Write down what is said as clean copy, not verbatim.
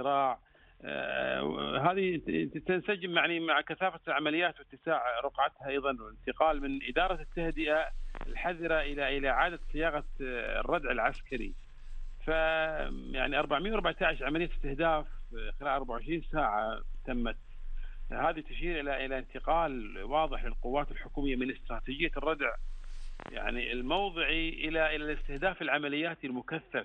الصراع. هذه تنسجم يعني مع كثافة العمليات واتساع رقعتها أيضا، والانتقال من إدارة التهدئة الحذرة إلى إعادة صياغة الردع العسكري. يعني 414 عملية استهداف خلال 24 ساعة تمت. هذه تشير إلى انتقال واضح للقوات الحكومية من استراتيجية الردع يعني الموضعي إلى الاستهداف العملياتي المكثف